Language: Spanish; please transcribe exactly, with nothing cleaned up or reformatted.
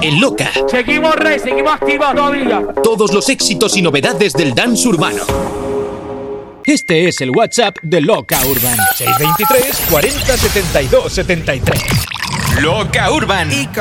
en Loca. Seguimos, Rey, seguimos activos todavía. Todos los éxitos y novedades del dance urbano. Este es el WhatsApp de Loca Urban. seis dos tres, cuarenta, setenta y dos, setenta y tres. Loca Urban.